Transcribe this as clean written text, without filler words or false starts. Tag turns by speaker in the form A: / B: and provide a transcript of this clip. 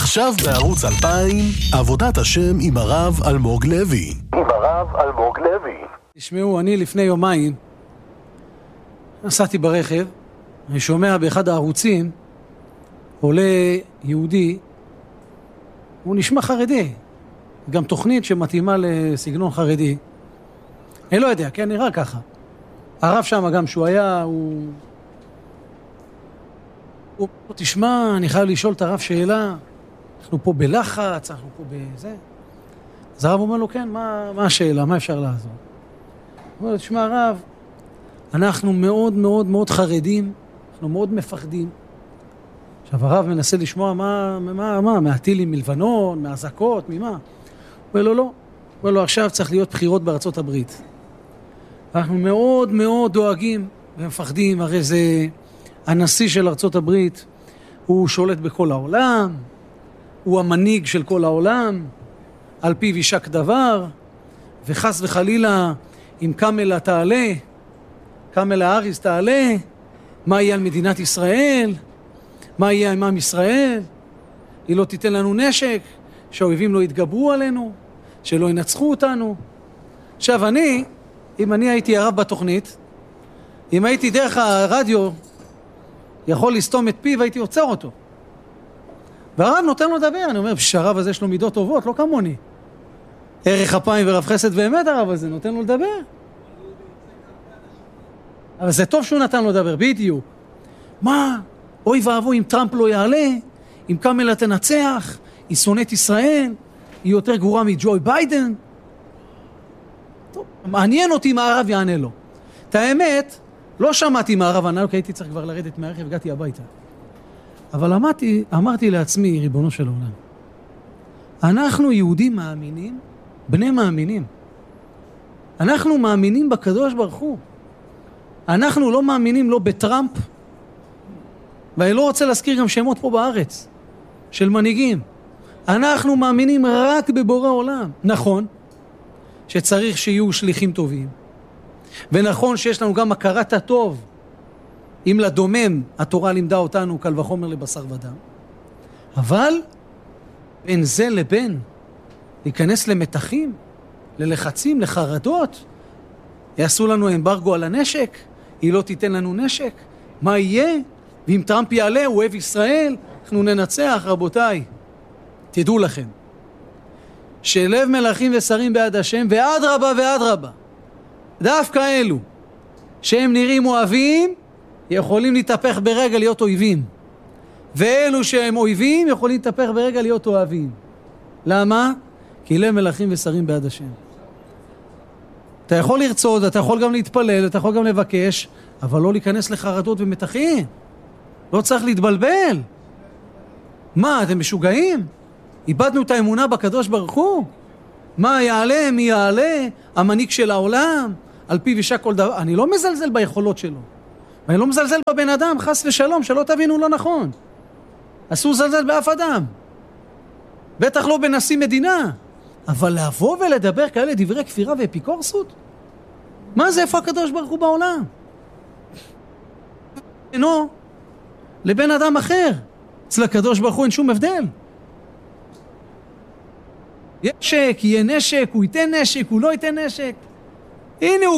A: עכשיו בערוץ 2000, עבודת השם עם הרב אלמוג לוי.
B: תשמעו, אני לפני יומיים נסעתי ברכב, אני שומע באחד הערוצים עולה יהודי, הוא נשמע חרדי, גם תוכנית שמתאימה לסגנון חרדי. אני לא יודע, כן, נראה ככה. הרב שם גם שהוא היה, הוא תשמע, אני חייב לשאול את הרב שאלה, אנחנו פה בלחץ, אנחנו פה בזה. אז הרב אומר לו, כן, מה השאלה, מה אפשר לעזור? הוא אומר לו, תשמע הרב, אנחנו מאוד מאוד מאוד חרדים, אנחנו מאוד מפחדים. עכשיו הרב מנסה לשמוע מה, מהטילים מלבנון, מהזקות, ממה? הוא אומר לו, לא. הוא אומר לו, עכשיו צריך להיות בחירות בארצות הברית. אנחנו מאוד מאוד דואגים ומפחדים, הרי זה הנשיא של ארצות הברית, הוא שולט בכל העולם, הוא המנהיג של כל העולם, על פיו יישק דבר, וחס וחלילה, אם קמלה תעלה, קמלה האריס תעלה, מה יהיה על מדינת ישראל? מה יהיה עם עם ישראל? היא לא תיתן לנו נשק, שהאויבים לא יתגברו עלינו, שלא ינצחו אותנו. עכשיו אם אני הייתי הרב בתוכנית, אם הייתי דרך הרדיו יכול לסתום את פיו, הייתי עוצר אותו. והרב נותן לו לדבר, אני אומר, שהרב הזה יש לו מידות טובות, לא כמוני. ערך אפיים ורב חסד באמת הרב הזה, נותן לו לדבר. אבל זה טוב שהוא נתן לו לדבר, בדיוק. מה? אוי ואבוי אם טראמפ לא יעלה, אם קמלה תנצח, היא שונאת ישראל, היא יותר גרורה מג'וי ביידן. טוב, מעניין אותי מה הרב יענה לו. את האמת, לא שמעתי מה הרב ענה לו, כי הייתי צריך כבר לרדת מהרכב, הגעתי הביתה. אבל אמרתי לעצמי, ריבונו של עולם, אנחנו יהודים מאמינים, בני מאמינים. אנחנו מאמינים בקדוש ברוך הוא. אנחנו לא מאמינים לא בטראמפ, ואני לא רוצה להזכיר גם שמות פה בארץ, של מנהיגים. אנחנו מאמינים רק בבורא עולם. נכון, שצריך שיהיו שליחים טובים. ונכון שיש לנו גם הכרת הטוב, אם לדומם התורה לימדה אותנו קל וחומר לבשר ודם. אבל בין זה לבין להיכנס למתחים, ללחצים, לחרדות, יעשו לנו אמברגו על הנשק, היא לא תיתן לנו נשק, מה יהיה? ואם טראמפ יעלה, הוא אוהב ישראל, אנחנו ננצח. רבותיי, תדעו לכם, שלב מלכים ושרים בעד השם, ואדרבה ואדרבה, דווקא אלו שהם נראים אוהבים, יכולים להתהפך ברגע להיות אויבים. ואלו שהם אויבים, יכולים להתהפך ברגע להיות אוהבים. למה? כי לב מלכים ושרים בעד השם. אתה יכול לרצות, אתה יכול גם להתפלל, אתה יכול גם לבקש, אבל לא להיכנס לחרדות ומתחים. לא צריך להתבלבל. מה, אתם משוגעים? איבדנו את האמונה בקדוש ברוך הוא? מה יעלה, מי יעלה? המנהיג של העולם, על פיו יישק כל דבר. אני לא מזלזל ביכולות שלו. ואני לא מזלזל בבן אדם, חס ושלום, שלא תבינו לא נכון. אסור לזלזל באף אדם. בטח לא בנשיא מדינה. אבל לבוא ולדבר כאלה דברי כפירה ואפיקורסות? מה זה? איפה הקדוש ברוך הוא בעולם? אינו לבן אדם אחר. אצל הקדוש ברוך הוא אין שום הבדל. יש נשק, יהיה נשק, הוא ייתן נשק, הוא לא ייתן נשק. הנה הוא